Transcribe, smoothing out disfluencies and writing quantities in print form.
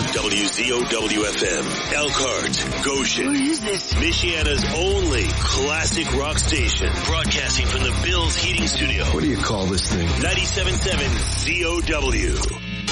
WZOW-FM, Elkhart, Goshen. Who is this? Michiana's only classic rock station. Broadcasting from the Bills Heating Studio. What do you call this thing? 97.7 ZOW.